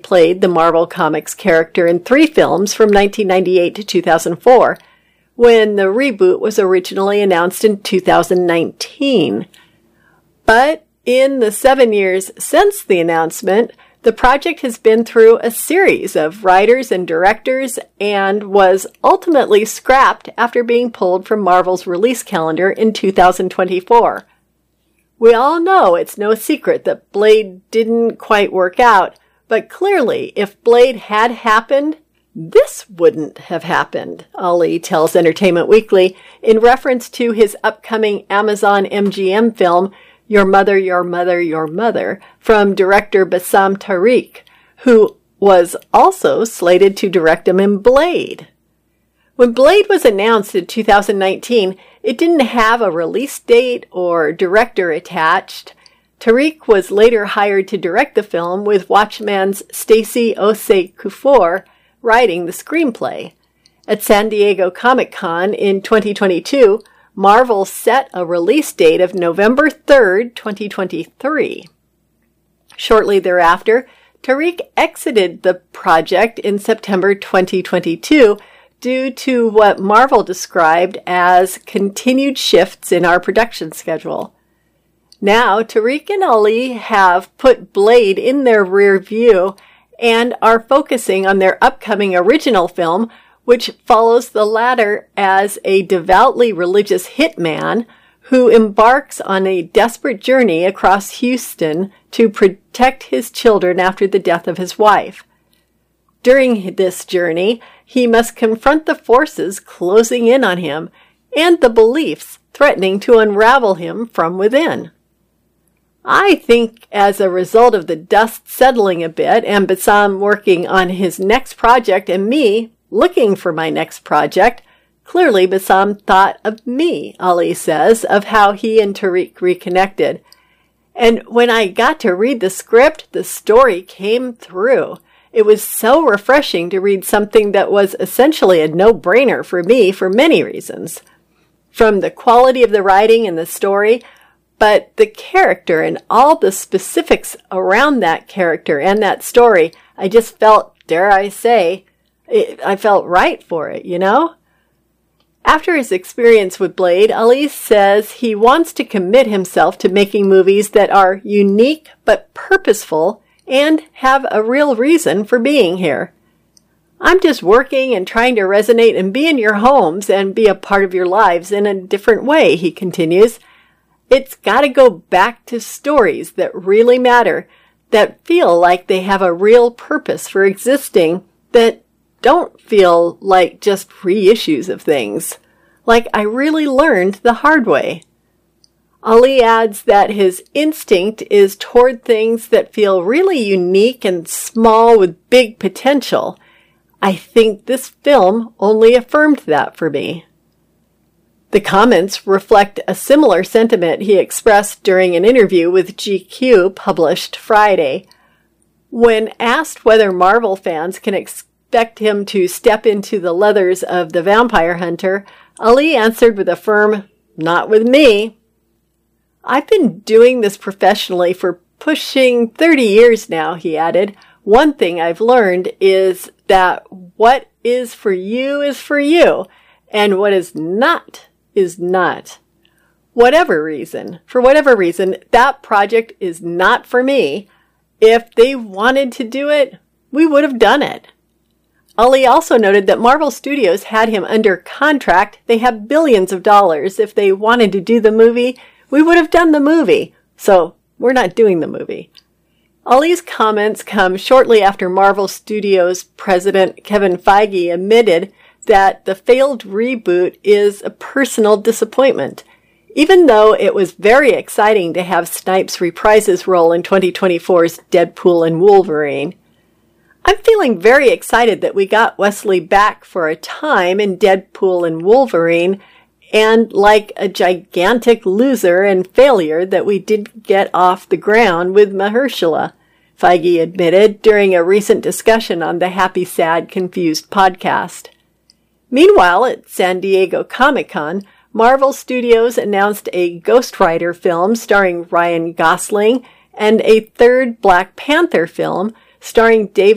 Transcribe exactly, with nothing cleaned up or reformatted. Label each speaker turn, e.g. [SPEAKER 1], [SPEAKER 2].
[SPEAKER 1] played the Marvel Comics character in three films from nineteen ninety-eight to two thousand four, when the reboot was originally announced in two thousand nineteen. But in the seven years since the announcement, the project has been through a series of writers and directors and was ultimately scrapped after being pulled from Marvel's release calendar in two thousand twenty-four. We all know it's no secret that Blade didn't quite work out, but clearly, if Blade had happened, this wouldn't have happened, Ali tells Entertainment Weekly in reference to his upcoming Amazon M G M film, Your Mother, Your Mother, Your Mother, from director Bassam Tariq, who was also slated to direct him in Blade. When Blade was announced in two thousand nineteen, it didn't have a release date or director attached. Tariq was later hired to direct the film, with Watchman's Stacey Osei Kuffour writing the screenplay. At San Diego Comic-Con in twenty twenty-two, Marvel set a release date of November third, twenty twenty-three. Shortly thereafter, Tariq exited the project in September twenty twenty-two due to what Marvel described as continued shifts in our production schedule. Now, Tariq and Ali have put Blade in their rear view and are focusing on their upcoming original film, which follows the latter as a devoutly religious hitman who embarks on a desperate journey across Houston to protect his children after the death of his wife. During this journey, he must confront the forces closing in on him and the beliefs threatening to unravel him from within. I think as a result of the dust settling a bit and Bassam working on his next project and me looking for my next project, clearly Bassam thought of me, Ali says, of how he and Tariq reconnected. And when I got to read the script, the story came through. It was so refreshing to read something that was essentially a no-brainer for me for many reasons. From the quality of the writing and the story, but the character and all the specifics around that character and that story, I just felt, dare I say, it, I felt right for it, you know? After his experience with Blade, Ali says he wants to commit himself to making movies that are unique but purposeful and have a real reason for being here. I'm just working and trying to resonate and be in your homes and be a part of your lives in a different way, he continues. It's got to go back to stories that really matter, that feel like they have a real purpose for existing, that don't feel like just reissues of things, like I really learned the hard way. Ali adds that his instinct is toward things that feel really unique and small with big potential. I think this film only affirmed that for me. The comments reflect a similar sentiment he expressed during an interview with G Q published Friday. When asked whether Marvel fans can expect him to step into the leathers of the vampire hunter, Ali answered with a firm, "Not with me." I've been doing this professionally for pushing thirty years now, he added. One thing I've learned is that what is for you is for you, and what is not is not. Whatever reason, for whatever reason, that project is not for me. If they wanted to do it, we would have done it. Ali also noted that Marvel Studios had him under contract. They have billions of dollars. If they wanted to do the movie, we would have done the movie. So we're not doing the movie. Ali's comments come shortly after Marvel Studios president Kevin Feige admitted that the failed reboot is a personal disappointment. Even though it was very exciting to have Snipes reprise his role in twenty twenty-four's Deadpool and Wolverine. I'm feeling very excited that we got Wesley back for a time in Deadpool and Wolverine, and like a gigantic loser and failure that we didn't get off the ground with Mahershala, Feige admitted during a recent discussion on the Happy, Sad, Confused podcast. Meanwhile, at San Diego Comic-Con, Marvel Studios announced a Ghost Rider film starring Ryan Gosling and a third Black Panther film starring David